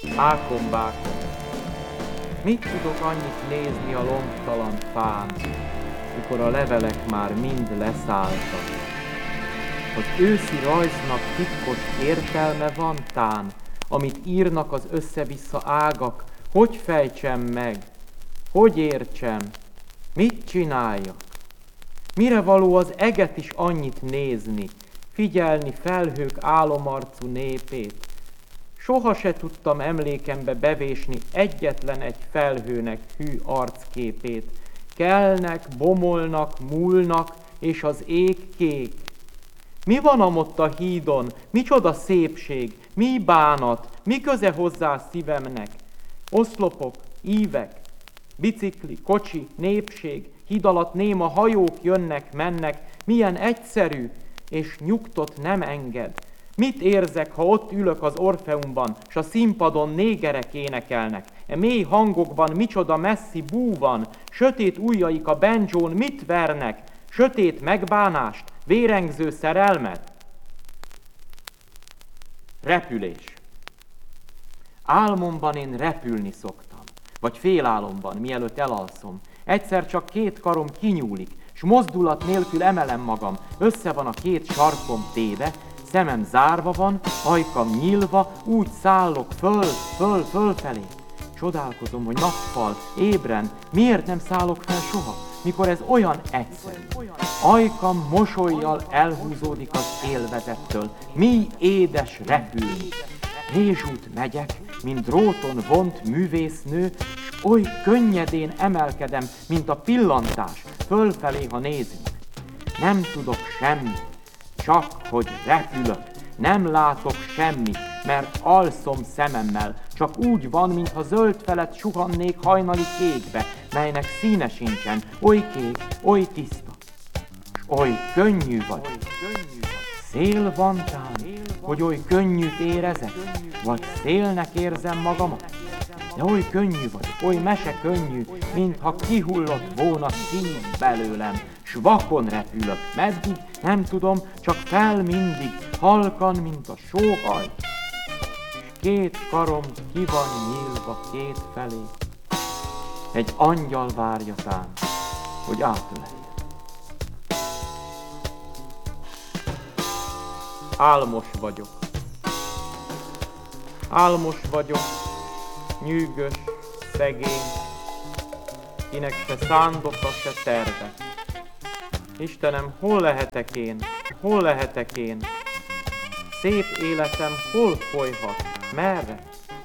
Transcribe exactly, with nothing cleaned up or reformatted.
Ákombákom, mit tudok annyit nézni a lombtalan fán, mikor a levelek már mind leszálltak? Az őszi rajznak titkos értelme van tán, amit írnak az össze-vissza ágak, hogy fejtsem meg, hogy értsem, mit csináljak? Mire való az eget is annyit nézni, figyelni felhők álomarcú népét? Soha se tudtam emlékembe bevésni egyetlen egy felhőnek hű arcképét. Kelnek, bomolnak, múlnak, és az ég kék. Mi van amott a hídon? Micsoda szépség? Mi bánat? Mi köze hozzá szívemnek? Oszlopok, ívek, bicikli, kocsi, népség, híd alatt néma hajók jönnek, mennek, milyen egyszerű, és nyugtot nem enged. Mit érzek, ha ott ülök az Orfeumban, s a színpadon négerek énekelnek? E mély hangokban micsoda messzi bú van, sötét ujjaik a banjón mit vernek? Sötét megbánást, vérengző szerelmet? Repülés. Álmomban én repülni szoktam, vagy félálomban, mielőtt elalszom. Egyszer csak két karom kinyúlik, s mozdulat nélkül emelem magam, össze van a két sarkom téve, szemem zárva van, ajkam nyílva, úgy szállok föl, föl, fölfelé. Csodálkozom, hogy nappal, ébren, miért nem szállok fel soha, mikor ez olyan egyszerű. Ajkam mosollyal elhúzódik az élvezettől, mi édes repülni. Rézsút megyek, mint dróton vont művésznő, s oly könnyedén emelkedem, mint a pillantás, fölfelé, ha nézünk. Nem tudok semmit, csak hogy repülök, nem látok semmit, mert alszom szememmel, csak úgy van, mintha zöld felett suhannék hajnali kékbe, melynek színe sincsen, oly kék, oly tiszta, s oly könnyű vagy. Szél van tán, hogy oly könnyűt érezek, vagy szélnek érzem magamat, de oly könnyű vagy, oly mese könnyű, mintha kihullott volna szív belőlem, s vakon repülök, meddig, nem tudom, csak fel mindig, halkan, mint a sóhaj. S két karom ki van nyílva két felé, egy angyal várja tán, hogy átölelje. Álmos vagyok. Álmos vagyok, nyűgös, szegény, kinek se szándota, se terve. Istenem, hol lehetek én, hol lehetek én? Szép életem hol folyhat, merre?